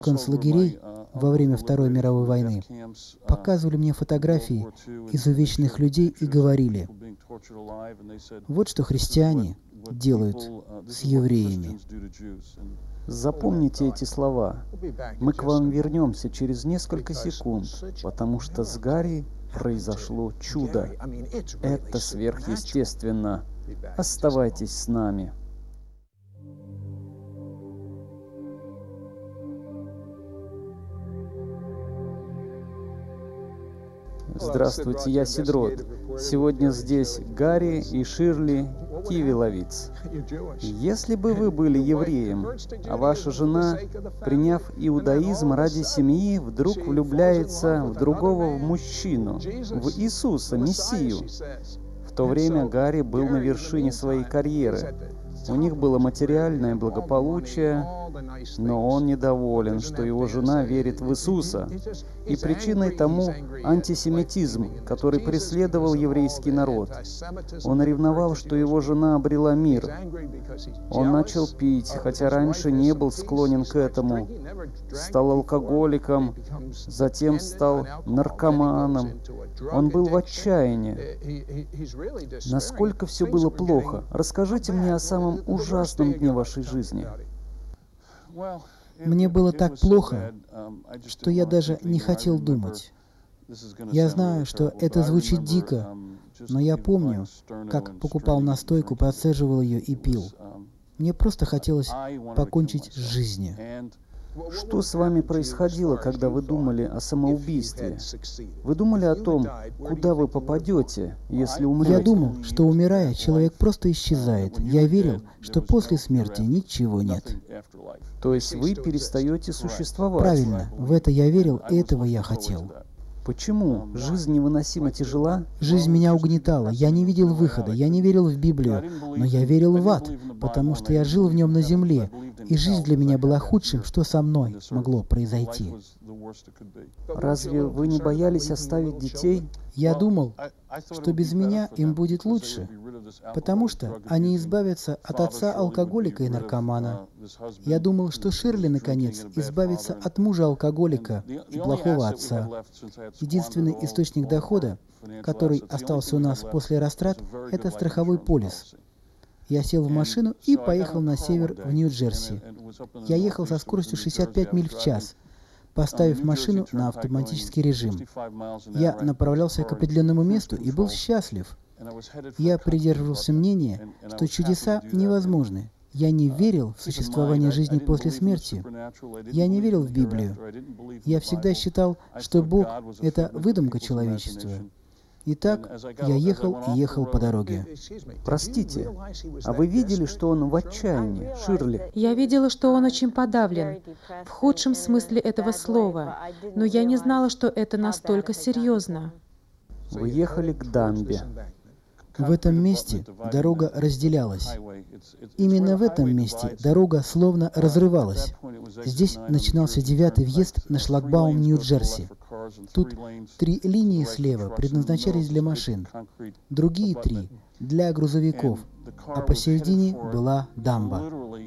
концлагерей во время Второй мировой войны показывали мне фотографии изувеченных людей и говорили: вот что христиане делают с евреями. Запомните эти слова. Мы к вам вернемся через несколько секунд, потому что с Гарри произошло чудо. Это сверхъестественно. Оставайтесь с нами. Здравствуйте, я Сидрот. Сегодня здесь Гарри и Ширли Кивиловиц. Если бы вы были евреем, а ваша жена, приняв иудаизм ради семьи, вдруг влюбляется в другого мужчину, в Иисуса, Мессию. В то время Гарри был на вершине своей карьеры. У них было материальное благополучие, но он недоволен, что его жена верит в Иисуса. И причиной тому антисемитизм, который преследовал еврейский народ. Он ревновал, что его жена обрела мир. Он начал пить, хотя раньше не был склонен к этому. Стал алкоголиком, затем стал наркоманом. Он был в отчаянии. Насколько все было плохо? Расскажите мне о самом ужасном дне вашей жизни. Мне было так плохо, что я даже не хотел думать. Я знаю, что это звучит дико, но я помню, как покупал настойку, процеживал ее и пил. Мне просто хотелось покончить с жизнью. Что с вами происходило, когда вы думали о самоубийстве? Вы думали о том, куда вы попадете, если умрете? Я думал, что, умирая, человек просто исчезает. Я верил, что после смерти ничего нет. То есть вы перестаете существовать? Правильно, в это я верил, и этого я хотел. Почему? Жизнь невыносимо тяжела? Жизнь меня угнетала, я не видел выхода, я не верил в Библию, но я верил в ад, потому что я жил в нем на земле, и жизнь для меня была худшим, что со мной могло произойти. Разве вы не боялись оставить детей? Я думал, что без меня им будет лучше, потому что они избавятся от отца алкоголика и наркомана. Я думал, что Ширли, наконец, избавится от мужа алкоголика и плохого отца. Единственный источник дохода, который остался у нас после растрат, это страховой полис. Я сел в машину и поехал на север, в Нью-Джерси. Я ехал со скоростью 65 миль в час, поставив машину на автоматический режим. Я направлялся к определенному месту и был счастлив. Я придерживался мнения, что чудеса невозможны. Я не верил в существование жизни после смерти. Я не верил в Библию. Я всегда считал, что Бог — это выдумка человечества. Итак, я ехал и ехал по дороге. Простите, а вы видели, что он в отчаянии, Ширли? Я видела, что он очень подавлен, в худшем смысле этого слова, но я не знала, что это настолько серьезно. Вы ехали к дамбе. В этом месте дорога разделялась. Именно в этом месте дорога словно разрывалась. Здесь начинался 9-й въезд на шлагбаум Нью-Джерси. Тут 3 линии слева предназначались для машин, другие 3 — для грузовиков, а посередине была дамба.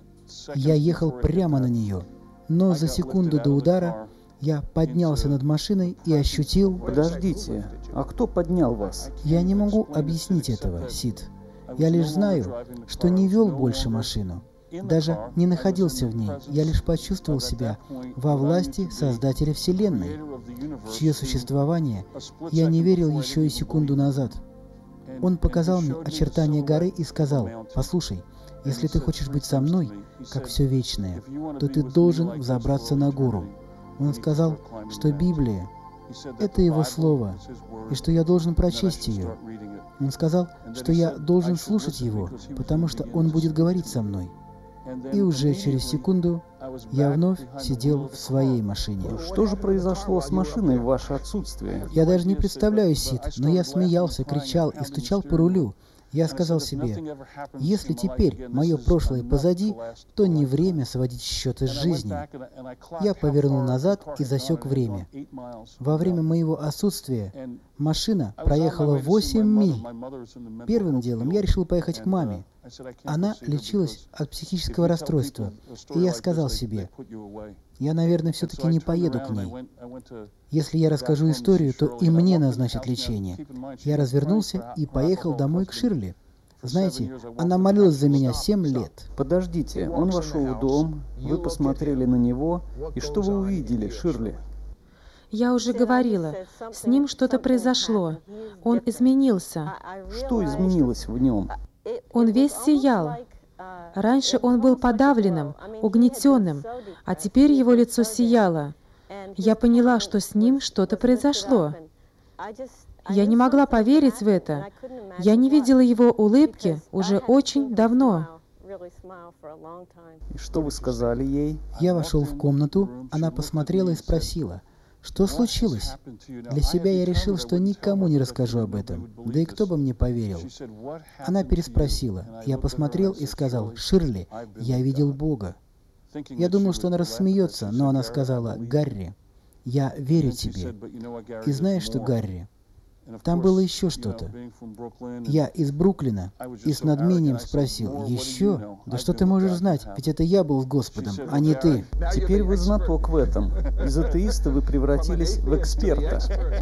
Я ехал прямо на нее, но за секунду до удара я поднялся над машиной и ощутил... Подождите, а кто поднял вас? Я не могу объяснить этого, Сид. Я лишь знаю, что не вел больше машину. Даже не находился в ней. Я лишь почувствовал себя во власти Создателя Вселенной, в чье существование я не верил еще и секунду назад. Он показал мне очертания горы и сказал: «Послушай, если ты хочешь быть со мной, как все вечное, то ты должен взобраться на гору». Он сказал, что Библия — это его слово, и что я должен прочесть ее. Он сказал, что я должен слушать его, потому что он будет говорить со мной. И уже через секунду я вновь сидел в своей машине. Что же произошло с машиной в ваше отсутствие? Я даже не представляю, Сид, но я смеялся, кричал и стучал по рулю. Я сказал себе: если теперь мое прошлое позади, то не время сводить счеты с жизнью. Я повернул назад и засек время. Во время моего отсутствия машина проехала 8 миль. Первым делом я решил поехать к маме. Она лечилась от психического расстройства, и я сказал себе, я, наверное, все-таки не поеду к ней. Если я расскажу историю, то и мне назначат лечение. Я развернулся и поехал домой к Ширли. Знаете, она молилась за меня 7 лет. Подождите, он вошел в дом, вы посмотрели на него, и что вы увидели, Ширли? Я уже говорила, с ним что-то произошло. Он изменился. Что изменилось в нем? Он весь сиял. Раньше он был подавленным, угнетенным, а теперь его лицо сияло. Я поняла, что с ним что-то произошло. Я не могла поверить в это. Я не видела его улыбки уже очень давно. И что вы сказали ей? Я вошел в комнату, она посмотрела и спросила, что случилось? Для себя я решил, что никому не расскажу об этом, да и кто бы мне поверил. Она переспросила. Я посмотрел и сказал, «Ширли, я видел Бога». Я думал, что она рассмеется, но она сказала, «Гарри, я верю тебе». И знаешь что, Гарри? Там было еще что-то. Я из Бруклина и с надмением спросил, «Еще? Да что ты можешь знать? Ведь это я был с Господом, а не ты». Теперь вы знаток в этом. Из атеиста вы превратились в эксперта.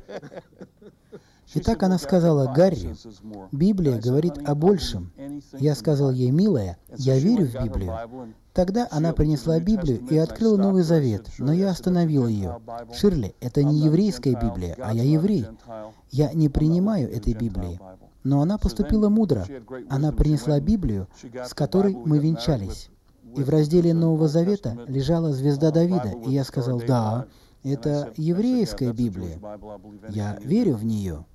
Итак, она сказала, «Гарри, Библия говорит о большем». Я сказал ей, «Милая, я верю в Библию». Тогда она принесла Библию и открыла Новый Завет, но я остановил ее. «Ширли, это не еврейская Библия, а я еврей. Я не принимаю этой Библии». Но она поступила мудро. Она принесла Библию, с которой мы венчались. И в разделе Нового Завета лежала звезда Давида, и я сказал, «Да, это еврейская Библия. Я верю в нее».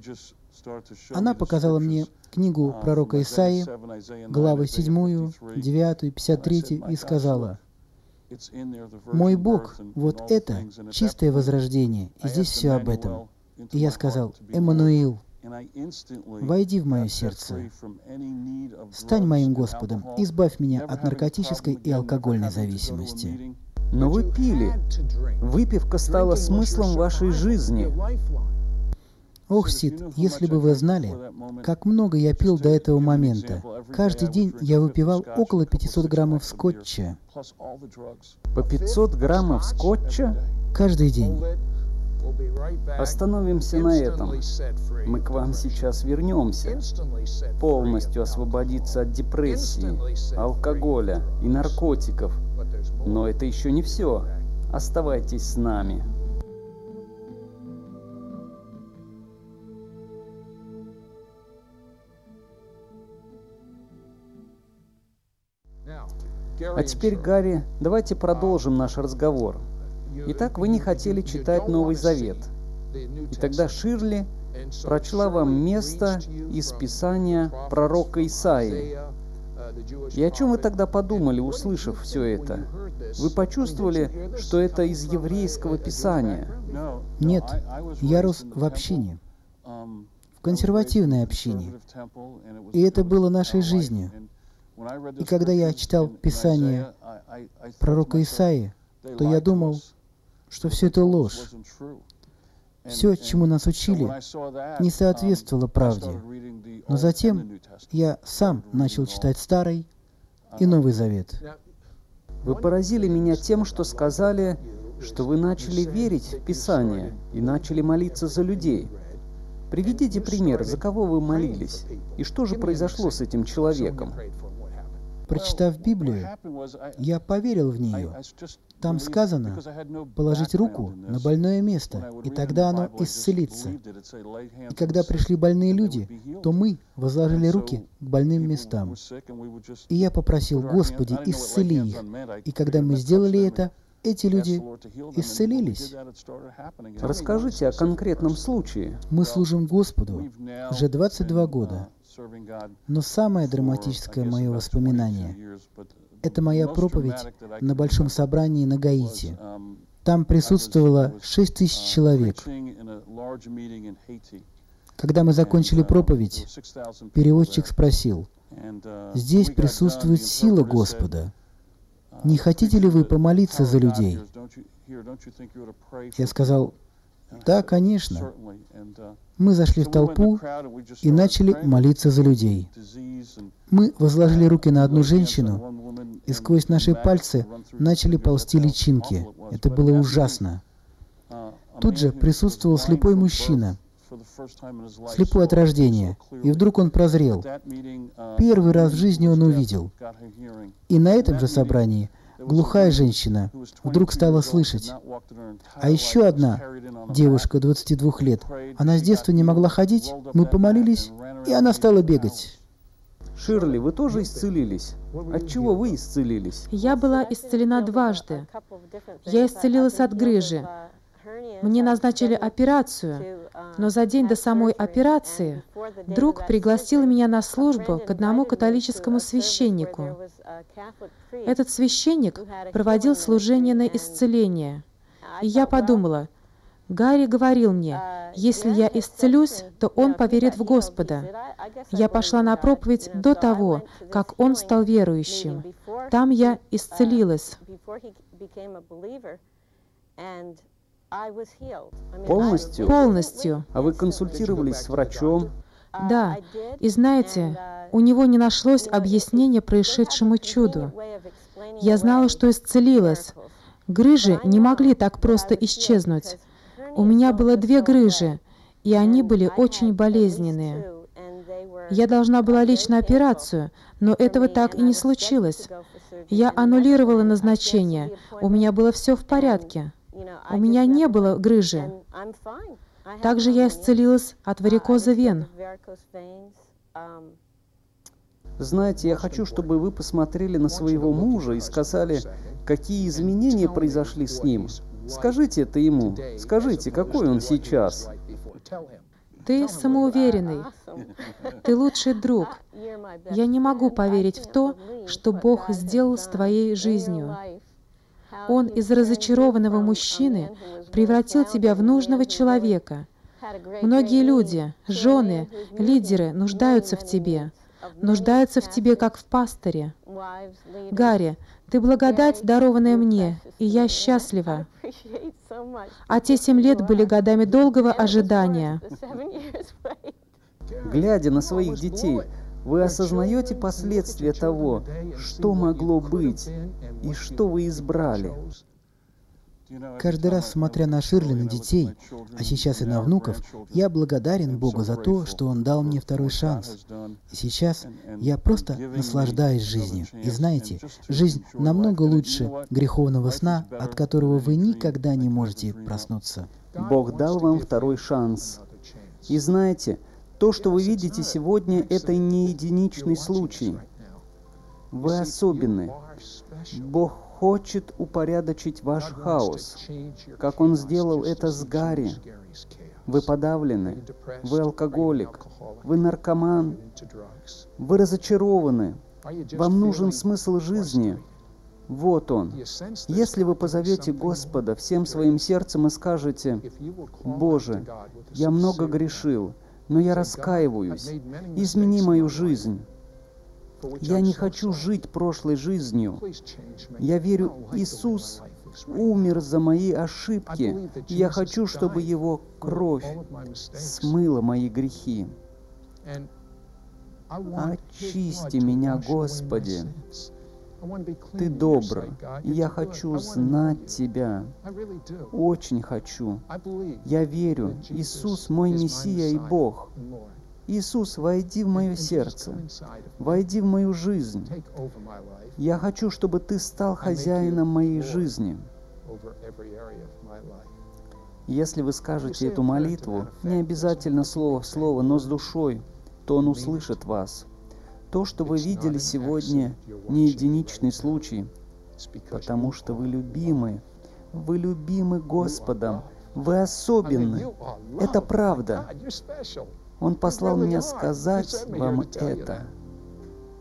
Она показала мне книгу пророка Исаии, главы 7, 9, 53, и сказала, «Мой Бог, вот это чистое возрождение, и здесь все об этом». И я сказал, «Эммануил, войди в мое сердце, стань моим Господом, избавь меня от наркотической и алкогольной зависимости». Но вы пили. Выпивка стала смыслом вашей жизни. Ох, Сид, если бы вы знали, как много я пил до этого момента. Каждый день я выпивал около 500 граммов скотча. По 500 граммов скотча? Каждый день. Остановимся на этом. Мы к вам сейчас вернемся. Полностью освободиться от депрессии, алкоголя и наркотиков. Но это еще не все. Оставайтесь с нами. А теперь, Гарри, давайте продолжим наш разговор. Итак, вы не хотели читать Новый Завет. И тогда Ширли прочла вам место из Писания пророка Исаии. И о чем вы тогда подумали, услышав все это? Вы почувствовали, что это из еврейского Писания? Нет, я рос в общине, в консервативной общине. И это было нашей жизнью. И когда я читал Писание пророка Исаии, то я думал, что все это ложь. Все, чему нас учили, не соответствовало правде. Но затем я сам начал читать Старый и Новый Завет. Вы поразили меня тем, что сказали, что вы начали верить в Писание и начали молиться за людей. Приведите пример, за кого вы молились, и что же произошло с этим человеком? Прочитав Библию, я поверил в нее. Там сказано положить руку на больное место, и тогда оно исцелится. И когда пришли больные люди, то мы возложили руки к больным местам. И я попросил, Господи, исцели их. И когда мы сделали это, эти люди исцелились. Расскажите о конкретном случае. Мы служим Господу уже 22 года. Но самое драматическое мое воспоминание — это моя проповедь на большом собрании на Гаити. Там присутствовало 6000 человек. Когда мы закончили проповедь, переводчик спросил, «Здесь присутствует сила Господа. Не хотите ли вы помолиться за людей?» Я сказал, Да, конечно. Мы зашли в толпу и начали молиться за людей. Мы возложили руки на одну женщину, и сквозь наши пальцы начали ползти личинки. Это было ужасно. Тут же присутствовал слепой мужчина, слепой от рождения, и вдруг он прозрел. Первый раз в жизни он увидел. И на этом же собрании глухая женщина вдруг стала слышать. А еще одна девушка 22 лет, она с детства не могла ходить, мы помолились, и она стала бегать. Ширли, вы тоже исцелились? От чего вы исцелились? Я была исцелена дважды. Я исцелилась от грыжи. Мне назначили операцию, но за день до самой операции друг пригласил меня на службу к одному католическому священнику. Этот священник проводил служение на исцеление. И я подумала, Гарри говорил мне, если я исцелюсь, то он поверит в Господа. Я пошла на проповедь до того, как он стал верующим. Там я исцелилась. Полностью? Полностью. А вы консультировались с врачом? Да. И знаете, у него не нашлось объяснения происшедшему чуду. Я знала, что исцелилась. Грыжи не могли так просто исчезнуть. У меня было 2 грыжи, и они были очень болезненные. Я должна была лечь на операцию, но этого так и не случилось. Я аннулировала назначение. У меня было все в порядке. У меня не было грыжи. Также я исцелилась от варикоза вен. Знаете, я хочу, чтобы вы посмотрели на своего мужа и сказали, какие изменения произошли с ним. Скажите это ему. Скажите, какой он сейчас. Ты самоуверенный. Ты лучший друг. Я не могу поверить в то, что Бог сделал с твоей жизнью. Он из разочарованного мужчины превратил тебя в нужного человека. Многие люди, жены, лидеры нуждаются в тебе. Нуждаются в тебе, как в пастыре. Гарри, ты благодать, дарованная мне, и я счастлива. А те 7 лет были годами долгого ожидания. Глядя на своих детей, вы осознаете последствия того, что могло быть и что вы избрали. Каждый раз, смотря на Ширли, на детей, а сейчас и на внуков, я благодарен Богу за то, что Он дал мне второй шанс. И сейчас я просто наслаждаюсь жизнью. И знаете, жизнь намного лучше греховного сна, от которого вы никогда не можете проснуться. Бог дал вам второй шанс. И знаете, то, что вы видите сегодня, это не единичный случай. Вы особенны. Бог хочет упорядочить ваш хаос, как Он сделал это с Гарри. Вы подавлены, вы алкоголик, вы наркоман, вы разочарованы, вам нужен смысл жизни. Вот он. Если вы позовете Господа всем своим сердцем и скажете: «Боже, я много грешил, но я раскаиваюсь, измени мою жизнь. Я не хочу жить прошлой жизнью. Я верю, Иисус умер за мои ошибки, и я хочу, чтобы Его кровь смыла мои грехи. Очисти меня, Господи. Ты добр, и я хочу знать Тебя. Очень хочу. Я верю, Иисус мой Мессия и Бог. Иисус, войди в мое сердце, войди в мою жизнь. Я хочу, чтобы Ты стал хозяином моей жизни. Если вы скажете эту молитву, не обязательно слово в слово, но с душой, то Он услышит вас. То, что вы видели сегодня, не единичный случай, потому что вы любимы Господом, вы особенны. Это правда. Он послал меня сказать вам это.